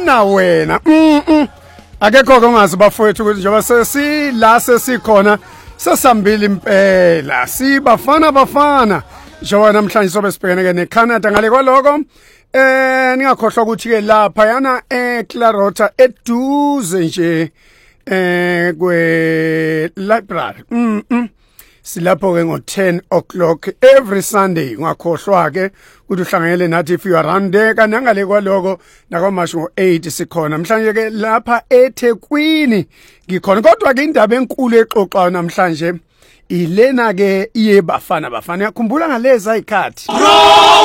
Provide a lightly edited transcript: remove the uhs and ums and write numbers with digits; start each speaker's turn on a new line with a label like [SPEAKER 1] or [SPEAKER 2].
[SPEAKER 1] Bafana wena. Akekho kongazi bafowethu ukuthi njengoba sesila sesikhona sesambili impela. Bafana. Njengoba namhlanje sobe sibhekene ke neCanada ngale kwaloko. Ningakhohlwa ukuthi ke lapha yana eClarota eduze nje kwe library. Silapho ke ngo 10 o'clock every Sunday. Ungakhohlwa ke ukuthi uhlanganyele nathi if you are around there kana ngale kwaloko nakwamashu ngo 8 sikhona. Mhlanje ke lapha eThekwini ngikhona kodwa ke indaba enkulu exoxayo namhlanje ilena ke iye bafana yakhumbula ngalezi ayikhathi